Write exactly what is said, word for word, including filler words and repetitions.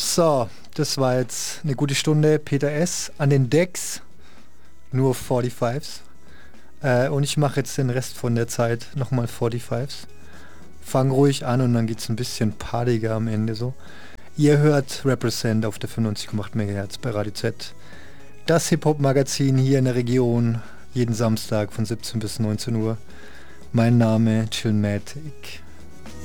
So, das war jetzt eine gute Stunde Peter S. an den Decks, nur fünfundvierzig. Äh, und ich mache jetzt den Rest von der Zeit nochmal fünfundvierzig. Fang ruhig an und dann geht es ein bisschen partiger am Ende so. Ihr hört Represent auf der fünfundneunzig Komma acht Megahertz bei Radio Z. Das Hip-Hop-Magazin hier in der Region, jeden Samstag von siebzehn bis neunzehn Uhr. Mein Name Chillmatic.